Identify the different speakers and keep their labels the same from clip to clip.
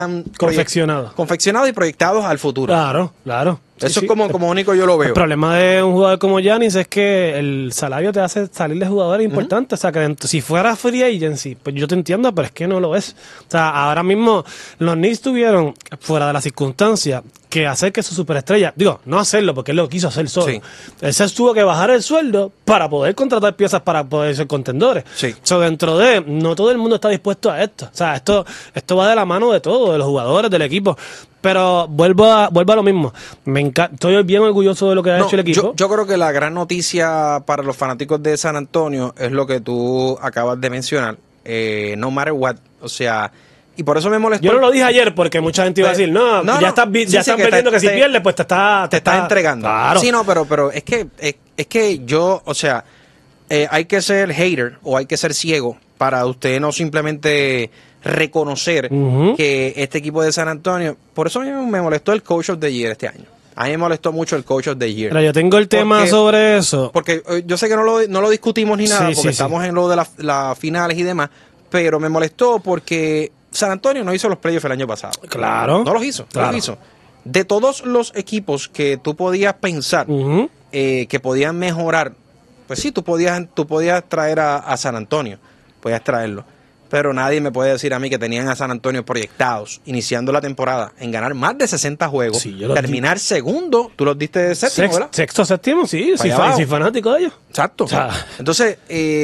Speaker 1: confeccionados y proyectados al futuro.
Speaker 2: Claro.
Speaker 1: Eso es como único yo lo veo.
Speaker 2: El problema de un jugador como Giannis es que el salario te hace salir de jugadores importantes. O sea, que si fuera free agency, pues yo te entiendo, pero es que no lo es. O sea, ahora mismo los Knicks tuvieron, fuera de las circunstancias, que hacer que su superestrella, no hacerlo porque él lo quiso hacer solo. Sí. Él se tuvo que bajar el sueldo para poder contratar piezas para poder ser contendores.
Speaker 1: Sí.
Speaker 2: So, dentro de, no todo el mundo está dispuesto a esto. O sea, esto va de la mano de todo, de los jugadores, del equipo. Pero vuelvo a lo mismo. Estoy bien orgulloso de lo que ha hecho el equipo.
Speaker 1: Yo creo que la gran noticia para los fanáticos de San Antonio es lo que tú acabas de mencionar. No matter what. O sea, y por eso me molestó.
Speaker 2: Yo no lo dije ayer porque mucha gente iba a decir, ya están perdiendo que si pierdes, pues te estás
Speaker 1: entregando.
Speaker 2: Claro.
Speaker 1: Sí, no, pero es que yo, o sea, hay que ser hater o hay que ser ciego para usted no simplemente reconocer que este equipo de San Antonio, por eso me molestó el Coach of the Year este año. A mí me molestó mucho el Coach of the Year.
Speaker 2: Pero yo tengo el tema sobre eso.
Speaker 1: Porque yo sé que no lo discutimos ni nada, porque estamos en lo de las finales y demás, pero me molestó porque San Antonio no hizo los playoffs el año pasado.
Speaker 2: Claro.
Speaker 1: No los hizo. De todos los equipos que tú podías pensar que podían mejorar, pues sí, tú podías traer a San Antonio, podías traerlo. Pero nadie me puede decir a mí que tenían a San Antonio proyectados, iniciando la temporada, en ganar más de 60 juegos, terminar segundo, tú los diste séptimo, ¿verdad?
Speaker 2: Sexto, séptimo, sí, soy fanático de ellos.
Speaker 1: Exacto. O sea, entonces,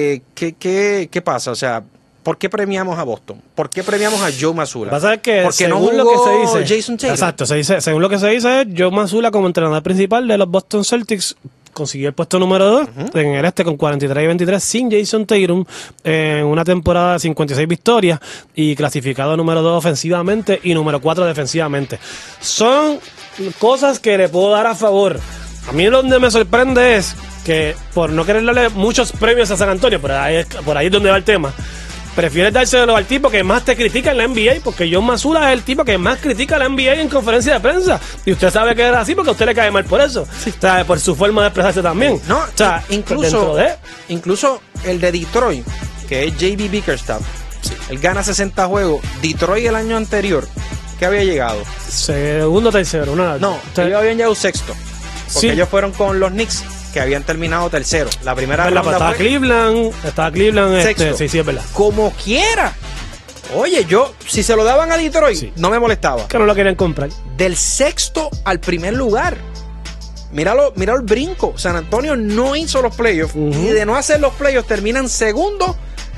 Speaker 1: ¿qué pasa? O sea, ¿por qué premiamos a Boston? ¿Por qué premiamos a Joe Mazzulla?
Speaker 2: Pasa que
Speaker 1: porque no jugó
Speaker 2: lo que se dice,
Speaker 1: Jason Tatum.
Speaker 2: Exacto, según lo que se dice, Joe Mazzulla como entrenador principal de los Boston Celtics consiguió el puesto número 2 en el con 43 y 23 sin Jason Tatum en una temporada de 56 victorias y clasificado número 2 ofensivamente y número 4 defensivamente. Son cosas que le puedo dar a favor. A mí donde me sorprende es que por no querer darle muchos premios a San Antonio, por ahí es donde va el tema, prefieres dárselo al tipo que más te critica en la NBA, porque Joe Mazzulla es el tipo que más critica la NBA en conferencia de prensa. Y usted sabe que era así porque a usted le cae mal por eso. Sí. O sea, por su forma de expresarse también.
Speaker 1: No,
Speaker 2: o sea,
Speaker 1: incluso el de Detroit, que es J.B. Bickerstaff, él gana 60 juegos. Detroit el año anterior, ¿qué había llegado?
Speaker 2: Segundo, tercero.
Speaker 1: No, ellos habían llegado sexto. Porque ellos fueron con los Knicks, que habían terminado tercero. La primera ronda
Speaker 2: estaba Cleveland,
Speaker 1: sexto.
Speaker 2: Sí, es verdad.
Speaker 1: Como quiera. Oye, si se lo daban a Detroit, no me molestaba.
Speaker 2: Que no lo querían comprar.
Speaker 1: Del sexto al primer lugar. Míralo el brinco. San Antonio no hizo los playoffs. Y de no hacer los playoffs terminan segundos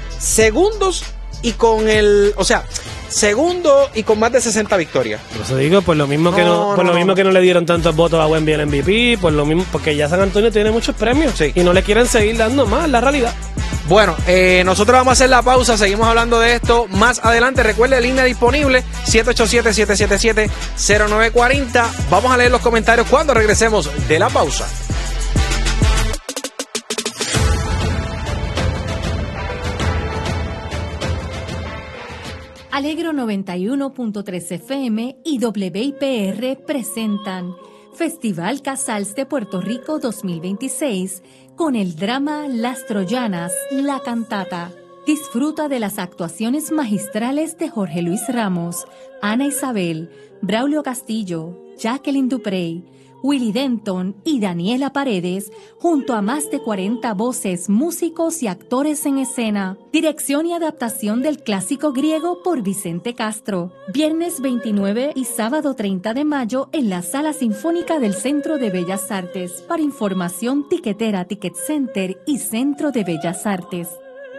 Speaker 1: y con segundo y con más de 60 victorias.
Speaker 2: Por eso digo, por lo mismo que no le dieron tantos votos a Wemby el MVP, por lo mismo, porque ya San Antonio tiene muchos premios y no le quieren seguir dando más, la realidad.
Speaker 1: Bueno, nosotros vamos a hacer la pausa, seguimos hablando de esto más adelante. Recuerde, línea disponible 787-777-0940. Vamos a leer los comentarios cuando regresemos de la pausa.
Speaker 3: Alegro 91.3 FM y WIPR presentan Festival Casals de Puerto Rico 2026 con el drama Las Troyanas, la cantata. Disfruta de las actuaciones magistrales de Jorge Luis Ramos, Ana Isabel, Braulio Castillo, Jacqueline Duprey, Willie Denton y Daniela Paredes, junto a más de 40 voces, músicos y actores en escena. Dirección y adaptación del clásico griego por Vicente Castro. Viernes 29 y sábado 30 de mayo en la Sala Sinfónica del Centro de Bellas Artes. Para información, tiquetera, Ticket Center y Centro de Bellas Artes.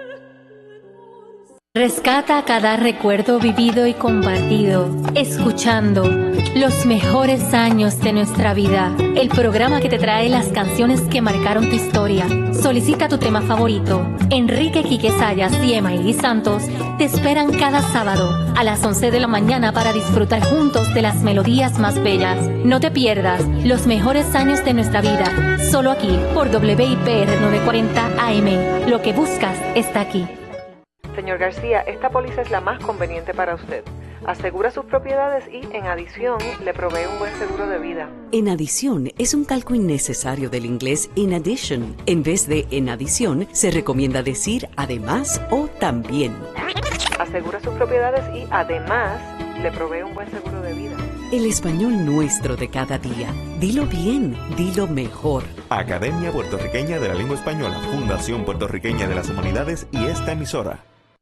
Speaker 3: Rescata cada recuerdo vivido y compartido, escuchando los mejores años de nuestra vida. El programa que te trae las canciones que marcaron tu historia. Solicita tu tema favorito. Enrique Quique Sayas y Emaili Santos te esperan cada sábado a las 11 de la mañana para disfrutar juntos de las melodías más bellas. No te pierdas los mejores años de nuestra vida, solo aquí por WIPR 940 AM. Lo que buscas está aquí.
Speaker 4: Señor García, esta póliza es la más conveniente para usted. Asegura sus propiedades y, en adición, le provee un buen seguro de vida.
Speaker 5: En adición es un calco innecesario del inglés in addition. En vez de en adición, se recomienda decir además o también.
Speaker 4: Asegura sus propiedades y, además, le provee un buen seguro de vida.
Speaker 5: El español nuestro de cada día. Dilo bien, dilo mejor.
Speaker 6: Academia Puertorriqueña de la Lengua Española, Fundación Puertorriqueña de las Humanidades y esta emisora.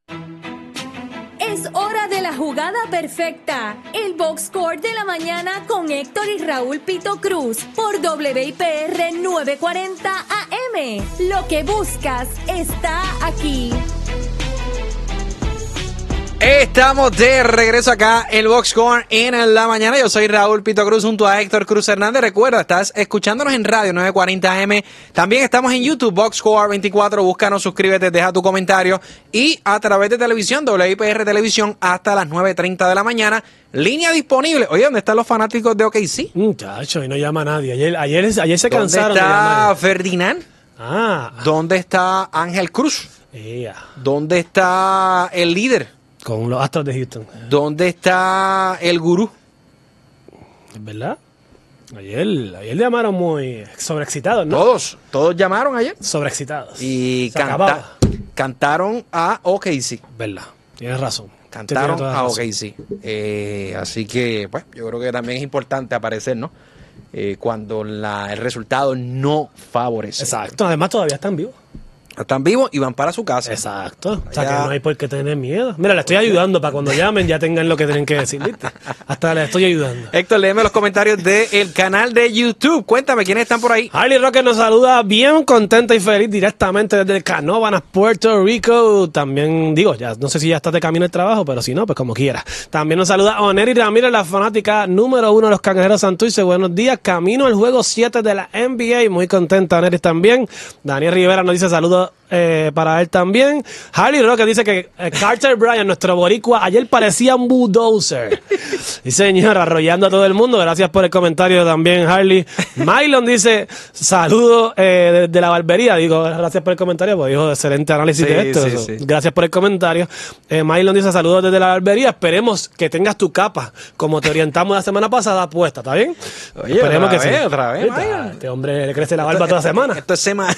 Speaker 3: Es hora de la jugada perfecta. El Box Score de la mañana con Héctor y Raúl Pito Cruz por WIPR 940 AM. Lo que buscas está aquí.
Speaker 1: Estamos de regreso acá, el Box Score en la mañana. Yo soy Raúl Pito Cruz junto a Héctor Cruz Hernández. Recuerda, estás escuchándonos en radio 940 AM. También estamos en YouTube, Box Score 24. Búscanos, suscríbete, deja tu comentario. Y a través de televisión, WIPR Televisión, hasta las 9:30 de la mañana. Línea disponible. Oye, ¿dónde están los fanáticos de OKC?
Speaker 2: Muchacho, y no llama a nadie. Ayer se cansaron de
Speaker 1: ¿Dónde
Speaker 2: llamar.
Speaker 1: está Ferdinand? ¿Dónde está Ángel Cruz? ¿Dónde está el líder?
Speaker 2: Con los Astros de Houston.
Speaker 1: ¿Dónde está el gurú?
Speaker 2: ¿Es verdad? Ayer llamaron muy sobreexcitados, ¿no?
Speaker 1: Todos llamaron ayer.
Speaker 2: Sobreexcitados.
Speaker 1: Y cantaron a OKC.
Speaker 2: Verdad, tienes razón.
Speaker 1: Cantaron a OKC. Así que, pues, yo creo que también es importante aparecer, ¿no? Cuando el resultado no favorece.
Speaker 2: Exacto, además todavía están vivos.
Speaker 1: Están vivos y van para su casa.
Speaker 2: Exacto. O sea que no hay por qué tener miedo. Mira, le estoy ayudando para cuando llamen ya tengan lo que tienen que decir, ¿viste? Hasta le estoy ayudando.
Speaker 1: Héctor, léeme los comentarios del canal de YouTube. Cuéntame, ¿quiénes están por ahí?
Speaker 2: Harley Rocker nos saluda bien contenta y feliz directamente desde Canóvanas, Puerto Rico. También, ya no sé si ya está de camino al trabajo, pero si no, pues como quiera. También nos saluda Oneri Ramírez, la fanática número 1 de los Cangrejeros Santurce. Buenos días, camino al juego 7 de la NBA. Muy contenta, Oneri también. Daniel Rivera nos dice saludos para él también. Harley Rocker dice que Carter Bryant, nuestro boricua, ayer parecía un bulldozer. Sí, señor, arrollando a todo el mundo. Gracias por el comentario también, Harley. Mylon dice saludos desde la barbería. Digo, gracias por el comentario, porque dijo excelente análisis de esto. Sí. Gracias por el comentario. Mylon dice saludos desde la barbería. Esperemos que tengas tu capa, como te orientamos la semana pasada, puesta, ¿está bien?
Speaker 1: Oye,
Speaker 2: esperemos que sí.
Speaker 1: Otra vez.
Speaker 2: Este hombre le crece la barba toda semana.
Speaker 1: Esto es semana.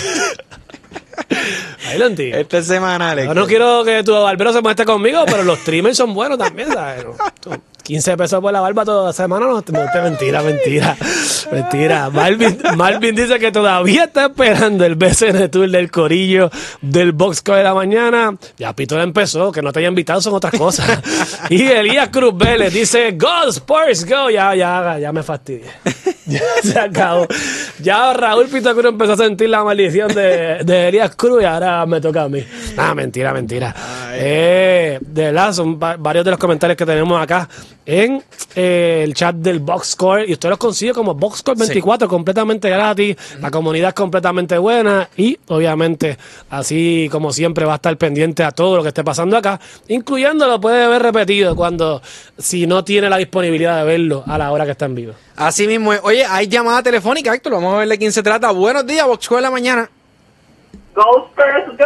Speaker 2: Adelante.
Speaker 1: Esta es semanal.
Speaker 2: Yo no quiero que tu barbero se moleste conmigo, pero los trimmers son buenos también, ¿sabes? 15 pesos por la barba toda la semana, no, mentira. Marvin dice que todavía está esperando el BCN Tour del corillo del Box Score de la mañana. Ya Pito empezó, que no te haya invitado son otras cosas. Y Elías Cruz Vélez dice, Go Spurs, go. Ya me fastidié. Ya se acabó. Ya Raúl Pito Cruz empezó a sentir la maldición de Elías Cruz y ahora me toca a mí. Mentira. De verdad, son varios de los comentarios que tenemos acá en el chat del Box Score, y usted los consigue como Box Score 24, completamente gratis. La comunidad es completamente buena y obviamente así como siempre va a estar pendiente a todo lo que esté pasando acá, incluyendo lo puede ver repetido si no tiene la disponibilidad de verlo a la hora que está en vivo.
Speaker 1: Así mismo es. Oye, hay llamada telefónica, Héctor, vamos a ver de quién se trata. Buenos días, Box Score de la mañana.
Speaker 7: Go Spurs, go.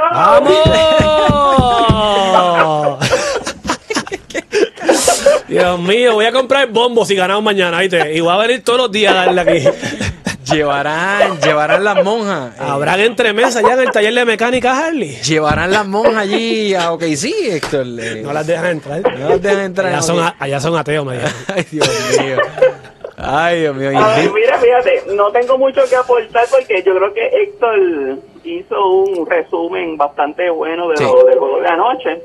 Speaker 2: ¡Vamos! Dios mío, voy a comprar bombos si ganamos mañana, ¿viste? Y voy a venir todos los días a darle aquí.
Speaker 1: Llevarán las monjas.
Speaker 2: Habrán entremesas ya en el taller de mecánica Harley.
Speaker 1: Llevarán las monjas allí a OKC, Héctor.
Speaker 2: No las dejan entrar. Allá son ateos, me dijeron.
Speaker 1: Ay, Dios mío.
Speaker 7: Mira, fíjate, no tengo mucho que aportar porque yo creo que Héctor hizo un resumen bastante bueno del juego de anoche.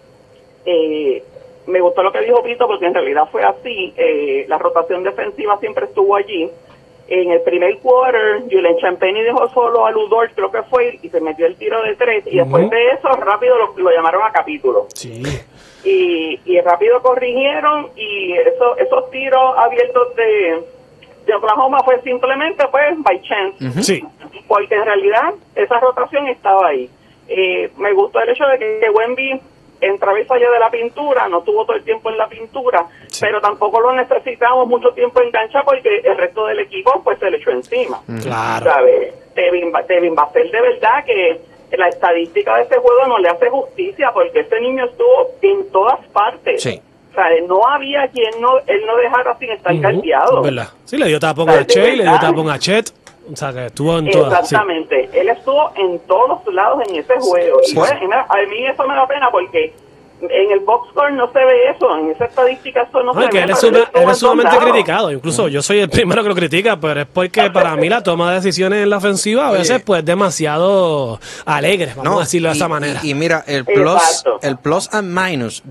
Speaker 7: Me gustó lo que dijo Pito porque en realidad fue así. La rotación defensiva siempre estuvo allí. En el primer quarter, Julian Champagny dejó solo a Ludort, creo que fue, y se metió el tiro de 3. Y después de eso, rápido lo llamaron a capítulo.
Speaker 2: Sí.
Speaker 7: Y rápido corrigieron, y esos tiros abiertos de Oklahoma fue simplemente by chance.
Speaker 2: Sí.
Speaker 7: Porque en realidad esa rotación estaba ahí. Me gustó el hecho de que Wemby entraba y salía de la pintura, no tuvo todo el tiempo en la pintura, pero tampoco lo necesitamos mucho tiempo en cancha porque el resto del equipo pues se le echó encima.
Speaker 2: Claro.
Speaker 7: ¿Sabes? Devin Vassell, de verdad que la estadística de este juego no le hace justicia porque este niño estuvo en todas partes.
Speaker 1: Sí.
Speaker 7: O sea, no había quien él no dejara sin estar carteado.
Speaker 2: ¿Verdad? Sí, le dio tapón a Che, le dio tapón a Chet. O sea, que estuvo en todas.
Speaker 7: Exactamente. Sí. Él estuvo en todos lados en ese juego. Sí. Y pues, a mí eso me da pena porque en el box score no se ve eso, en esa estadística eso no se ve.
Speaker 2: Que él es sumamente criticado, incluso yo soy el primero que lo critica, pero es porque para mí la toma de decisiones en la ofensiva a veces pues demasiado alegre, vamos a decirlo de esa manera.
Speaker 1: Y mira, el plus and minus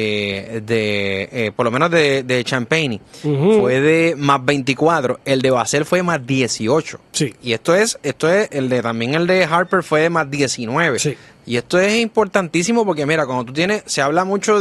Speaker 1: de por lo menos de Champagne fue de más 24, el de Vassell fue más 18.
Speaker 2: Sí.
Speaker 1: Y esto es también el de Harper fue de más 19.
Speaker 2: Sí.
Speaker 1: Y esto es importantísimo porque, mira, cuando tú se habla mucho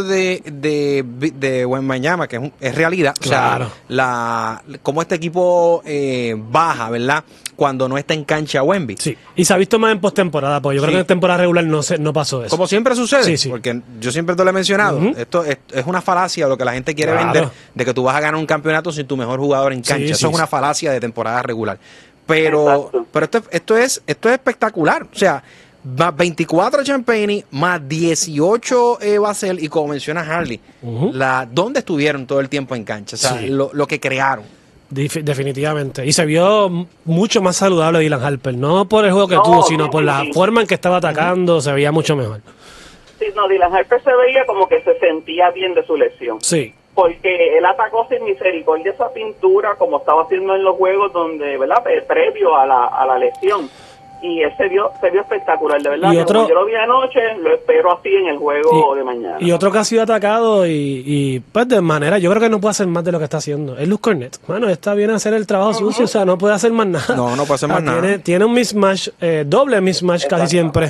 Speaker 1: de Wembanyama, que es realidad,
Speaker 2: claro.
Speaker 1: O sea, cómo este equipo baja, ¿verdad? Cuando no está en cancha Wemby.
Speaker 2: Sí, y se ha visto más en postemporada, porque yo creo que en temporada regular no pasó eso.
Speaker 1: Como siempre sucede,
Speaker 2: sí.
Speaker 1: Porque yo siempre te lo he mencionado, esto es una falacia lo que la gente quiere vender, de que tú vas a ganar un campeonato sin tu mejor jugador en cancha. Eso es una falacia de temporada regular. Pero esto es espectacular, o sea, más 24 Champagne, más 18 Vassell, y como menciona Harley, ¿dónde estuvieron todo el tiempo en cancha? O sea, lo que crearon.
Speaker 2: Definitivamente. Y se vio mucho más saludable Dylan Harper, no por el juego que tuvo, sino por la forma en que estaba atacando, se veía mucho mejor.
Speaker 7: Sí, no, Dylan Harper se veía como que se sentía bien de su lesión.
Speaker 2: Sí.
Speaker 7: Porque él atacó sin misericordia esa pintura como estaba haciendo en los juegos donde, ¿verdad? Previo a la lesión. Y él se vio espectacular, de verdad. Yo lo vi anoche, lo espero así en el juego de mañana.
Speaker 2: Y otro que ha sido atacado y pues de manera, yo creo que no puede hacer más de lo que está haciendo. Es Luke Cornett. Mano, está bien hacer el trabajo sucio, o sea, no puede hacer más nada.
Speaker 1: No puede hacer más nada.
Speaker 2: Tiene un mismatch, doble mismatch casi siempre.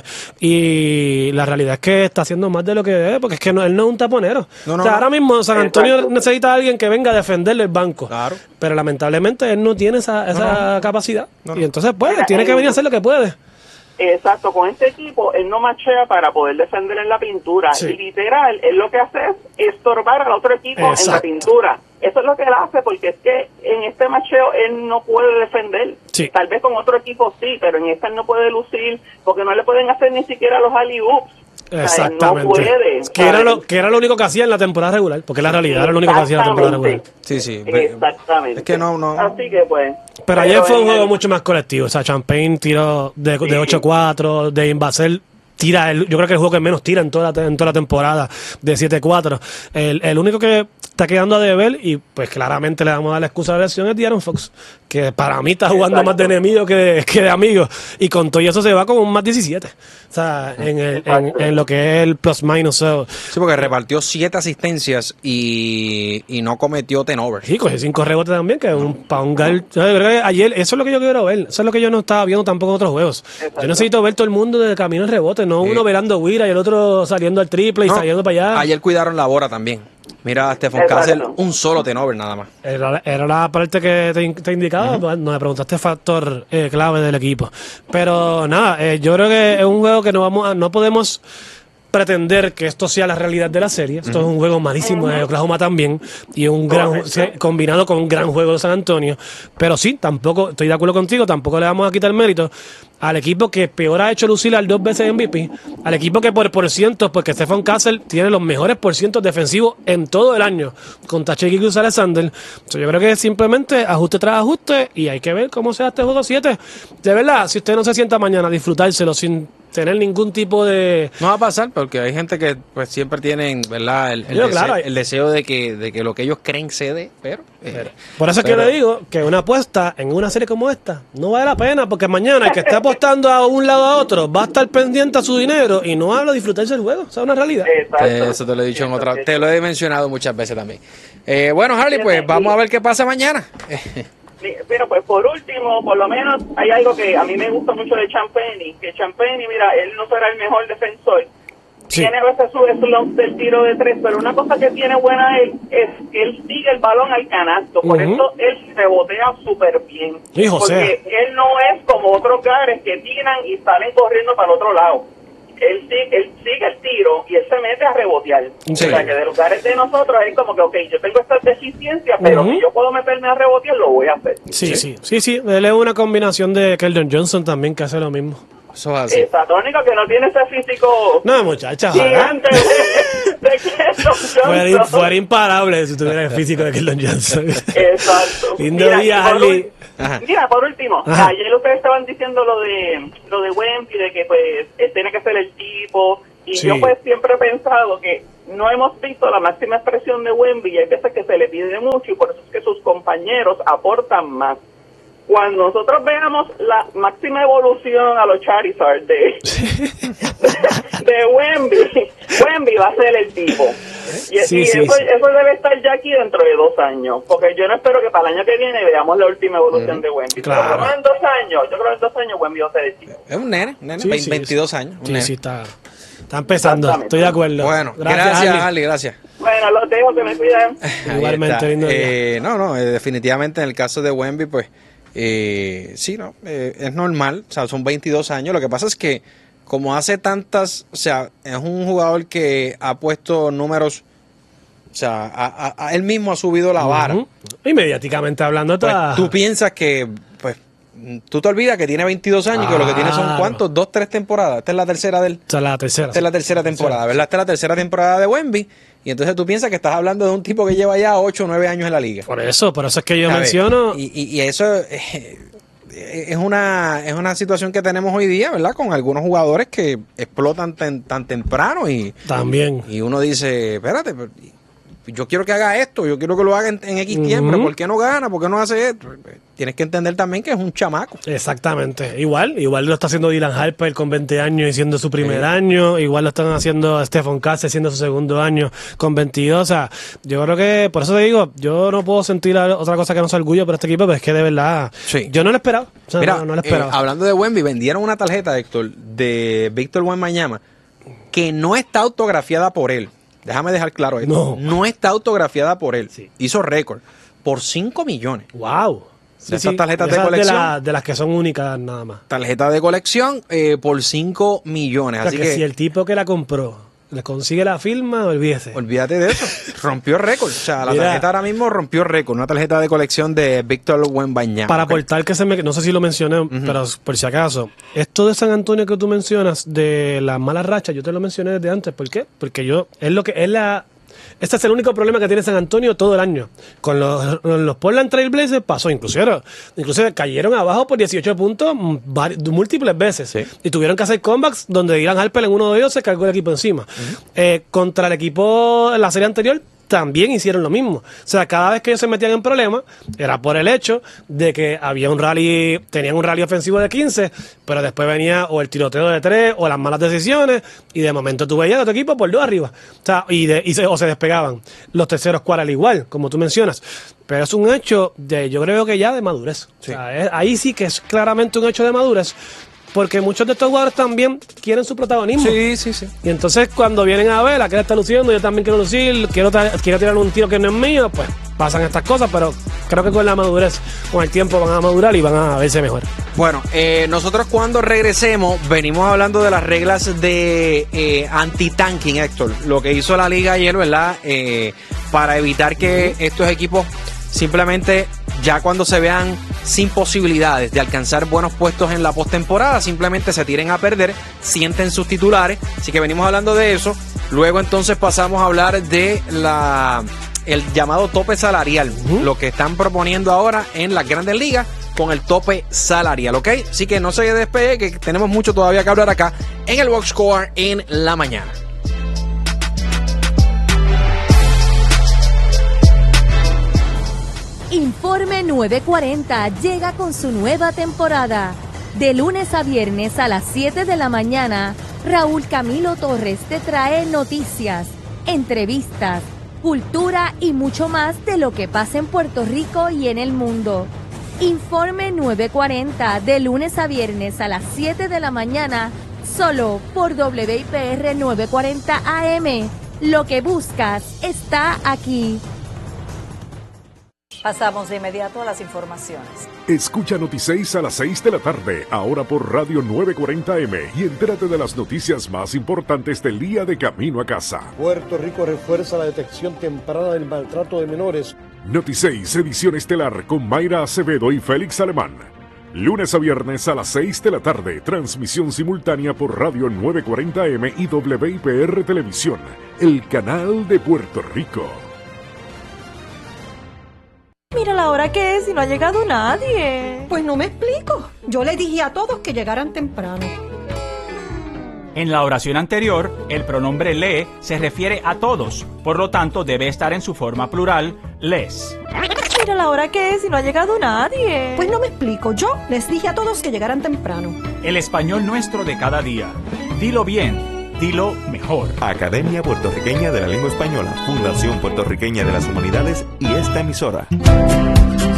Speaker 2: Y la realidad es que está haciendo más de lo que debe, porque es que él no es un taponero. Ahora mismo San Antonio necesita a alguien que venga a defenderle el banco.
Speaker 1: Claro.
Speaker 2: Pero lamentablemente él no tiene esa capacidad. Y entonces, pues, tiene que venir a hacer lo que puede.
Speaker 7: Exacto, con este equipo él no machea para poder defender en la pintura.
Speaker 2: Sí.
Speaker 7: Y literal, él lo que hace es estorbar al otro equipo en la pintura. Eso es lo que él hace, porque es que en este macheo él no puede defender.
Speaker 2: Sí.
Speaker 7: Tal vez con otro equipo sí, pero en este él no puede lucir, porque no le pueden hacer ni siquiera los alley-oops.
Speaker 2: Exactamente.
Speaker 7: No puede.
Speaker 2: Que era lo único que hacía en la temporada regular, porque la realidad era lo único que hacía en la temporada regular.
Speaker 1: Sí.
Speaker 7: Exactamente.
Speaker 1: Es que no.
Speaker 7: Así que pues.
Speaker 2: Pero ayer fue un juego mucho más colectivo. O sea, Champagne tiró de 8-4, de Vassell tira yo creo que el juego que menos tira en toda la temporada, de 7-4. El único que está quedando a deber, y pues claramente le vamos a dar la excusa de la lesión, es De'Aaron Fox, que para mí está jugando más de enemigo que de amigo, y con todo eso se va como un más 17, o sea, en lo que es el plus minus.
Speaker 1: Sí, porque repartió 7 asistencias y no cometió turnovers.
Speaker 2: Sí, cogió 5 rebotes también, que es para un guard. Yo creo que ayer, eso es lo que yo quiero ver, eso es lo que yo no estaba viendo tampoco en otros juegos. Yo necesito ver todo el mundo de camino en rebote, no uno velando Wira y el otro saliendo al triple y saliendo para allá.
Speaker 1: Ayer cuidaron la bola también. Mira, Stephen Castle, un solo turnover nada más.
Speaker 2: Era la parte que te indicaba, pues, no me preguntaste factor clave del equipo. Pero nada, yo creo que es un juego que no podemos pretender que esto sea la realidad de la serie. Esto es un juego malísimo de Oklahoma también, y un combinado con un gran juego de San Antonio. Pero sí, tampoco, estoy de acuerdo contigo, tampoco le vamos a quitar mérito al equipo que peor ha hecho lucir al 2 veces MVP, al equipo que por cientos, porque Stephen Castle tiene los mejores porcientos defensivos en todo el año, con Tacheki Cruz Alexander. Yo creo que es simplemente ajuste tras ajuste, y hay que ver cómo sea este juego 7. De verdad, si usted no se sienta mañana a disfrutárselo sin tener ningún tipo de...
Speaker 1: No va a pasar, porque hay gente que pues siempre tienen, ¿verdad? El deseo de que lo que ellos creen se dé, pero
Speaker 2: por eso es que yo le digo que una apuesta en una serie como esta no vale la pena, porque mañana el que esté apostando a un lado a otro va a estar pendiente a su dinero y no va a disfrutarse del juego. O sea, es una realidad.
Speaker 1: Eso te lo he dicho te lo he mencionado muchas veces también. Bueno, Harley, pues vamos a ver qué pasa mañana.
Speaker 7: Pero pues por último, por lo menos hay algo que a mí me gusta mucho de Champagne, que Champagne, mira, él no será el mejor defensor. Sí. Tiene a veces su slump del tiro de 3, pero una cosa que tiene buena él es que él sigue el balón al canasto. Por eso él rebotea súper bien. Porque él no es como otros caras que tiran y salen corriendo para el otro lado. Él sigue el tiro y él se mete a rebotear. Sí. O sea, que de los lugares de nosotros es como que, ok, yo tengo estas deficiencias, pero si yo puedo meterme a rebotear, lo voy a hacer.
Speaker 2: Sí. Él es una combinación de Keldon Johnson también, que hace lo mismo.
Speaker 1: Eso es así.
Speaker 7: Exacto, único que no tiene ese físico.
Speaker 2: No, muchacha,
Speaker 7: gigante de Keldon Johnson.
Speaker 2: Fuera imparable si tuviera el físico de Keldon Johnson.
Speaker 7: Exacto.
Speaker 2: Lindo día, Harley.
Speaker 7: Mira, por último, ayer ustedes estaban diciendo lo de Wemby, de que pues él tiene que ser el tipo, y yo pues siempre he pensado que no hemos visto la máxima expresión de Wemby y hay veces que se le pide mucho y por eso es que sus compañeros aportan más. Cuando nosotros veamos la máxima evolución a los Charizard de Wemby va a ser el tipo. Y eso debe estar ya aquí dentro de 2 años, porque yo no espero que para el año que viene veamos la última evolución de Wemby.
Speaker 2: Claro.
Speaker 7: Pero en 2 años, yo creo que en 2 años Wemby va a ser el tipo.
Speaker 1: Es un nene, 22 años. Un nene.
Speaker 2: Sí, está empezando, estoy de acuerdo.
Speaker 1: Bueno, gracias Ali, gracias.
Speaker 7: Bueno, los dejo, que me cuiden.
Speaker 2: Igualmente, lindo día.
Speaker 1: Definitivamente en el caso de Wemby, pues, es normal, o sea, son 22 años. Lo que pasa es que como hace tantas, o sea, es un jugador que ha puesto números, o sea, él mismo ha subido la vara.
Speaker 2: Y mediáticamente hablando,
Speaker 1: pues, tú piensas que, pues, tú te olvidas que tiene 22 años y que lo que tiene son ¿cuántos? 2, 3 temporadas. Esta es la tercera del...
Speaker 2: Esta es la tercera.
Speaker 1: Esta es la tercera temporada, ¿verdad? Esta es la tercera temporada de Wemby. Y entonces tú piensas que estás hablando de un tipo que lleva ya 8 o 9 años en la liga.
Speaker 2: Por eso es que yo menciono...
Speaker 1: Y eso es una situación que tenemos hoy día, ¿verdad? Con algunos jugadores que explotan tan temprano y...
Speaker 2: También.
Speaker 1: Y uno dice, espérate, yo quiero que haga esto, yo quiero que lo haga en X tiempo, pero ¿por qué no gana? ¿Por qué no hace esto? Tienes que entender también que es un chamaco.
Speaker 2: Exactamente. Igual lo está haciendo Dylan Harper con 20 años y siendo su primer año. Igual lo están haciendo Stephon Castle siendo su segundo año con 22. O sea, yo creo que, por eso te digo, yo no puedo sentir otra cosa que no sea orgullo por este equipo, pero es que de verdad, yo no lo esperaba. O sea,
Speaker 1: mira,
Speaker 2: no lo esperaba.
Speaker 1: Hablando de Wemby, vendieron una tarjeta, Héctor, de Víctor Wembanyama, que no está autografiada por él. Déjame dejar claro esto. No está autografiada por él. Sí. Hizo récord por $5 millones.
Speaker 2: ¡Wow!
Speaker 1: Sí, esas tarjetas de colección.
Speaker 2: De las que son únicas nada más.
Speaker 1: Tarjeta de colección por $5 millones.
Speaker 2: O sea,
Speaker 1: así
Speaker 2: que si el tipo que la compró le consigue la firma, olvídate
Speaker 1: de eso. Rompió récord. O sea, la tarjeta ahora mismo rompió récord. Una tarjeta de colección de Víctor Wembanyama.
Speaker 2: Para aportar que no sé si lo mencioné, pero por si acaso, esto de San Antonio que tú mencionas, de las malas rachas, yo te lo mencioné desde antes. ¿Por qué? Porque este es el único problema que tiene San Antonio todo el año. Con los Portland Trail Blazers pasó, inclusive cayeron abajo por 18 puntos múltiples veces. Sí. Y tuvieron que hacer comebacks donde Dylan Harper en uno de ellos se cargó el equipo encima. Contra el equipo en la serie anterior también hicieron lo mismo. O sea, cada vez que ellos se metían en problemas, era por el hecho de que había tenían un rally ofensivo de 15, pero después venía o el tiroteo de 3 o las malas decisiones, y de momento tú veías a tu equipo por 2 arriba. O sea, o se despegaban. Los terceros cuartos igual, como tú mencionas. Pero es un hecho yo creo que ya de madurez. Sí. O sea, ahí sí que es claramente un hecho de madurez. Porque muchos de estos jugadores también quieren su protagonismo.
Speaker 1: Sí.
Speaker 2: Y entonces cuando vienen a ver, aquel está luciendo, yo también quiero lucir, quiero tirar un tiro que no es mío, pues pasan estas cosas, pero creo que con la madurez, con el tiempo van a madurar y van a verse mejor.
Speaker 1: Bueno, nosotros cuando regresemos venimos hablando de las reglas de anti-tanking, Héctor. Lo que hizo la liga ayer, ¿verdad? Para evitar que estos equipos simplemente, ya cuando se vean sin posibilidades de alcanzar buenos puestos en la postemporada, simplemente se tiren a perder, sienten sus titulares. Así que venimos hablando de eso. Luego entonces pasamos a hablar de el llamado tope salarial, lo que están proponiendo ahora en las grandes ligas con el tope salarial, ¿ok? Así que no se despegue, que tenemos mucho todavía que hablar acá en el Box Score en la mañana.
Speaker 3: Informe 940 llega con su nueva temporada. De lunes a viernes a las 7 de la mañana, Raúl Camilo Torres te trae noticias, entrevistas, cultura y mucho más de lo que pasa en Puerto Rico y en el mundo. Informe 940 de lunes a viernes a las 7 de la mañana, solo por WIPR 940 AM. Lo que buscas está aquí.
Speaker 8: Pasamos de inmediato a las informaciones.
Speaker 9: Escucha Noti6 a las 6 de la tarde, ahora por Radio 940M, y entérate de las noticias más importantes del día de camino a casa.
Speaker 10: Puerto Rico refuerza la detección temprana del maltrato de menores.
Speaker 9: Noti6, edición estelar con Mayra Acevedo y Félix Alemán. Lunes a viernes a las 6 de la tarde, transmisión simultánea por Radio 940M y WIPR Televisión, el canal de Puerto Rico.
Speaker 11: Mira la hora que es y no ha llegado nadie.
Speaker 12: Pues no me explico. Yo le dije a todos que llegaran temprano. En la oración anterior, el pronombre le se refiere a todos, por lo tanto debe estar en su forma plural, les.
Speaker 11: Mira la hora que es y no ha llegado nadie.
Speaker 13: Pues no me explico, yo les dije a todos que llegaran temprano.
Speaker 12: El español nuestro de cada día. Dilo bien, dilo mejor.
Speaker 6: Academia Puertorriqueña de la Lengua Española, Fundación Puertorriqueña de las Humanidades y esta emisora.